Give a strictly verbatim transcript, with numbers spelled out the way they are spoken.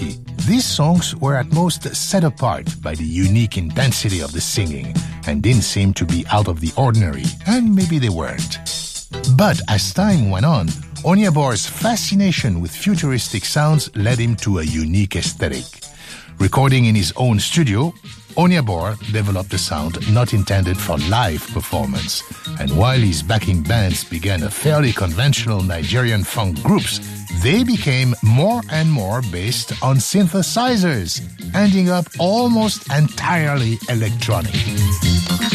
karaoke, these songs were at most set apart by the unique intensity of the singing and didn't seem to be out of the ordinary, and maybe they weren't. But as time went on, Onyeabor's fascination with futuristic sounds led him to a unique aesthetic. Recording in his own studio, Onyeabor developed a sound not intended for live performance, and while his backing bands began a fairly conventional Nigerian funk groups, they became more and more based on synthesizers, ending up almost entirely electronic.